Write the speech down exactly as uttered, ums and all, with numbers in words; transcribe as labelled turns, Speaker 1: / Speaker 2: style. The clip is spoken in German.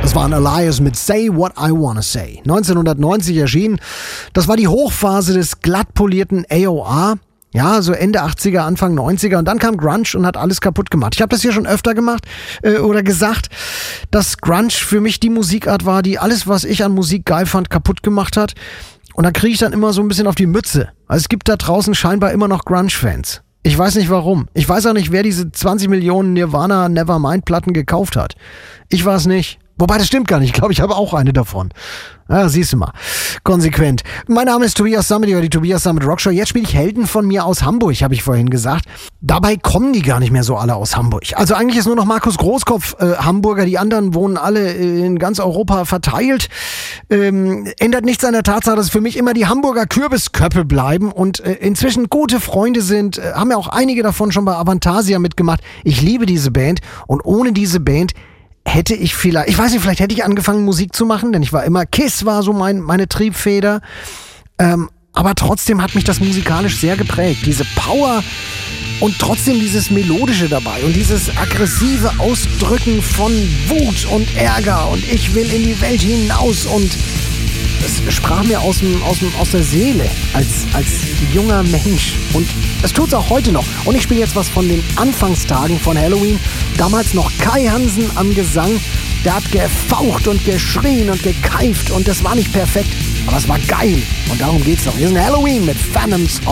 Speaker 1: Das waren Elias mit Say What I Wanna Say. neunzehnhundertneunzig erschienen. Das war die Hochphase des glattpolierten A O R. Ja, so Ende achtziger, Anfang neunziger. Und dann kam Grunge und hat alles kaputt gemacht. Ich habe das hier schon öfter gemacht äh, oder gesagt, dass Grunge für mich die Musikart war, die alles, was ich an Musik geil fand, kaputt gemacht hat. Und da kriege ich dann immer so ein bisschen auf die Mütze. Also es gibt da draußen scheinbar immer noch Grunge-Fans. Ich weiß nicht warum. Ich weiß auch nicht, wer diese zwanzig Millionen Nirvana Nevermind-Platten gekauft hat. Ich war es nicht. Wobei, das stimmt gar nicht. Ich glaube, ich habe auch eine davon. Ja, siehst du mal. Konsequent. Mein Name ist Tobias Summit, oder die Tobias Summit Rockshow. Jetzt spiele ich Helden von mir aus Hamburg, habe ich vorhin gesagt. Dabei kommen die gar nicht mehr so alle aus Hamburg. Also eigentlich ist nur noch Markus Großkopf äh, Hamburger. Die anderen wohnen alle äh, in ganz Europa verteilt. Ähm, ändert nichts an der Tatsache, dass für mich immer die Hamburger Kürbisköppe bleiben und äh, inzwischen gute Freunde sind. Äh, haben ja auch einige davon schon bei Avantasia mitgemacht. Ich liebe diese Band und ohne diese Band hätte ich vielleicht, ich weiß nicht, vielleicht hätte ich angefangen Musik zu machen, denn ich war immer, Kiss war so mein, meine Triebfeder, ähm, aber trotzdem hat mich das musikalisch sehr geprägt, diese Power und trotzdem dieses Melodische dabei und dieses aggressive Ausdrücken von Wut und Ärger und ich will in die Welt hinaus und es sprach mir aus, dem, aus, dem, aus der Seele als, als junger Mensch und es tut's auch heute noch. Und ich spiele jetzt was von den Anfangstagen von Halloween. Damals noch Kai Hansen am Gesang. Der hat gefaucht und geschrien und gekeift und das war nicht perfekt, aber es war geil. Und darum geht's doch. Hier ist ein Halloween mit Phantoms